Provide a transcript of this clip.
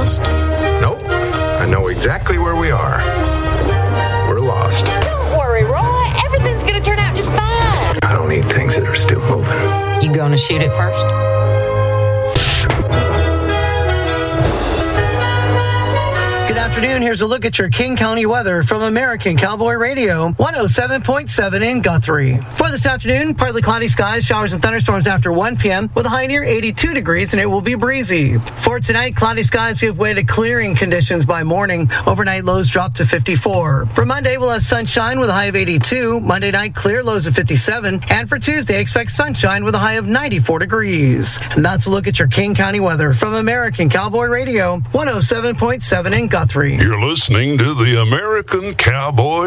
lost? Nope. I know exactly where we are. We're lost. Don't worry, Roy. Everything's going to turn out just fine. I don't need things that are still moving. You going to shoot it first? Good afternoon. Here's a look at your King County weather from American Cowboy Radio, 107.7 in Guthrie. For this afternoon, partly cloudy skies, showers and thunderstorms after 1 p.m. with a high near 82 degrees, and it will be breezy. For tonight, cloudy skies give way to clearing conditions by morning. Overnight lows drop to 54. For Monday, we'll have sunshine with a high of 82. Monday night, clear, lows of 57. And for Tuesday, expect sunshine with a high of 94 degrees. And that's a look at your King County weather from American Cowboy Radio, 107.7 in Guthrie. You're listening to the American Cowboy